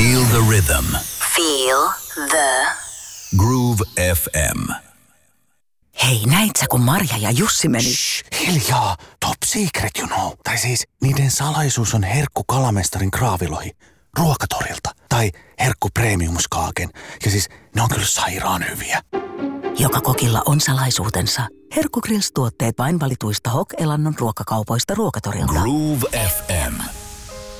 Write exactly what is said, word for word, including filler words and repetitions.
Feel the rhythm. Feel the Groove F M. Hei, näit sä, kun Marja ja Jussi meni? Shh, hiljaa. Top secret, you know. Tai siis, niiden salaisuus on herkku kalamestarin kraavilohi. Ruokatorilta. Tai herkku premiumskaaken. Ja siis, ne on kyllä sairaan hyviä. Joka kokilla on salaisuutensa. Herkku Grills-tuotteet vain valituista Hok-elannon ruokakaupoista Ruokatorilta. Groove F M.